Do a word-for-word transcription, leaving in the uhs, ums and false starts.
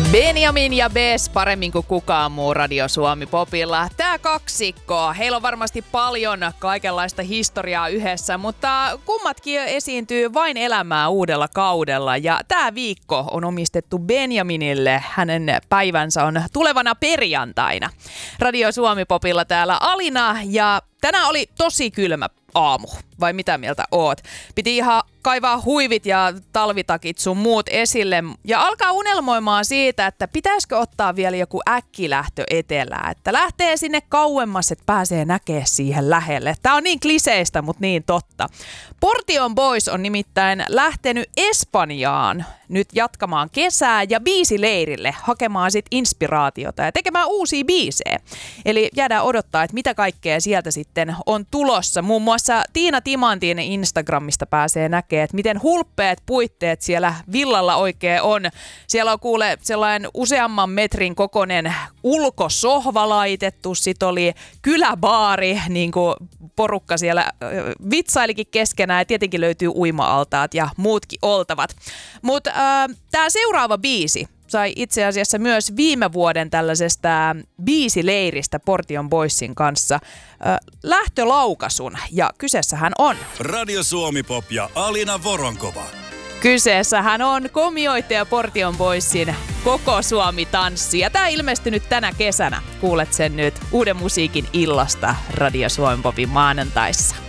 Benjamin ja Bes paremmin kuin kukaan muu Radio Suomi Popilla. Tää kaksikko, heillä on varmasti paljon kaikenlaista historiaa yhdessä, mutta kummatkin esiintyy vain elämää uudella kaudella. Ja tää viikko on omistettu Benjaminille. Hänen päivänsä on tulevana perjantaina. Radio Suomi Popilla täällä Alina ja tänään oli tosi kylmä aamu. Vai mitä mieltä oot? Piti ihan kaivaa huivit ja talvitakit sun muut esille ja alkaa unelmoimaan siitä, että pitäisikö ottaa vielä joku äkkilähtö etelään. Että lähtee sinne kauemmas, että pääsee näkemään siihen lähelle. Tää on niin kliseistä, mutta niin totta. Portion Boys on nimittäin lähtenyt Espanjaan nyt jatkamaan kesää ja biisileirille hakemaan sit inspiraatiota ja tekemään uusia biisejä. Eli jäädään odottaa, että mitä kaikkea sieltä sitten on tulossa. Muun muassa Tiina Timantin Instagramista pääsee näkemään, että miten hulppeet puitteet siellä villalla oikein on. Siellä on kuule sellainen useamman metrin kokoinen ulkosohva laitettu. Sitten oli kyläbaari, niin kuin porukka siellä vitsailikin keskenään. Ja tietenkin löytyy uima-altaat ja muutkin oltavat. Mutta äh, tämä seuraava biisi sai itse asiassa myös viime vuoden tällaisesta biisileiristä Portion Boysin kanssa äh, lähtölaukaisun, ja kyseessähän on Radio Suomi Pop ja Alina Voronkova. Kyseessähän on Komioita ja Portion Boysin Koko Suomi tanssi, ja tämä ilmestynyt tänä kesänä. Kuulet sen nyt Uuden musiikin illasta Radio Suomi Popin maanantaissa.